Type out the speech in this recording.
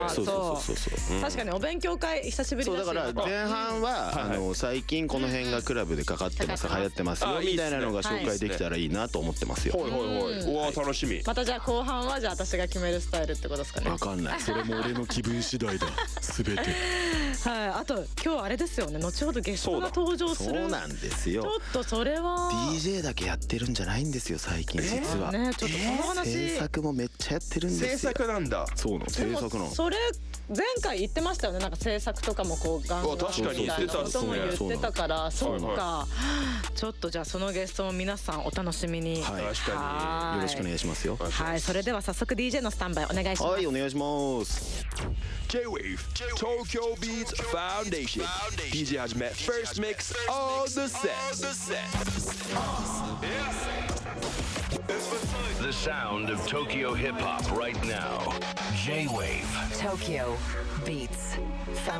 そうそうそうそう。 確かにお勉強会久しぶりだし。 そうだから前半は最近この辺がクラブでかかってます流行ってますよみたいなのが紹介できたらいいなと思ってますよ。 ほいほいほい。うわ楽しみ。 またじゃあ後半はじゃあ私が決めるスタイルってことですかね。 わかんない。それも俺の気分次第だ。すべて。 はい。あと今日あれですよね。後ほどゲストが登場する。 そうなんですよ。 ちょっとそれは DJ だけやってるんじゃないんですよ最近実は。 ねちょっとこの話。 制作もめっちゃやってるんですよ。 制作なんだ。 そうなの制作なの。 それ前回言ってましたよね。なんか制作とかもこうガンガン確かに言ってたことも言ってたから、そうか。ちょっとじゃあそのゲストも皆さんお楽しみに。 はい。 確かによろしくお願いしますよ。 はい。それでは早速 DJ のスタンバイお願いします。 はいお願いします。 J-Wave Tokyo Beats Foundation DJ はじめ First Mix on the set. The sound of Tokyo hip hop right now. J-Wave Tokyo Beats Foundation.